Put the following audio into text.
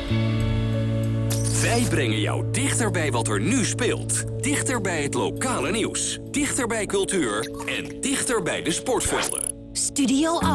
Wij brengen jou dichter bij wat er nu speelt. Dichter bij het lokale nieuws. Dichter bij cultuur en dichter bij de sportvelden. Studio